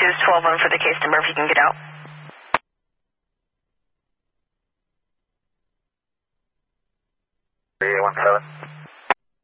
is 12-1 for the case number if you can get out. Three 17.